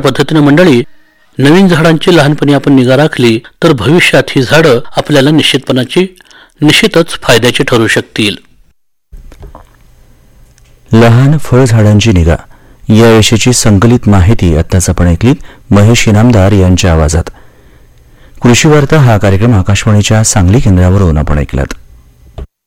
पद्धतीने मंडळी, नवीन झाडांची लहानपणी आपण निगा राखली तर भविष्यात ही झाडं आपल्याला निश्चितच फायद्याची ठरू शकतील. लहान फळझाडांची निगा याविषयीची संकलित माहिती आत्ताच आपण ऐकलीत महेश इनामदार यांच्या आवाजात. कृषी वार्ता हा कार्यक्रम आकाशवाणीच्या सांगली केंद्रावरून आपण ऐकलात.